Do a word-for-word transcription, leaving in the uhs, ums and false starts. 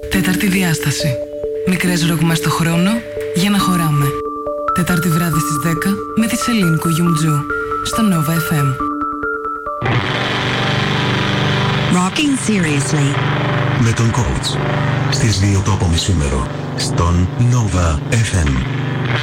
Τέταρτη διάσταση. Μικρές ρογμές στο χρόνο για να χωράμε. Τετάρτη βράδυ στις δέκα με τη Σελήνη Κουγιουμτζού στο Nova εφ εμ. Rocking seriously. Με τον coach στις δύο το απομισήμερο στον Nova εφ εμ.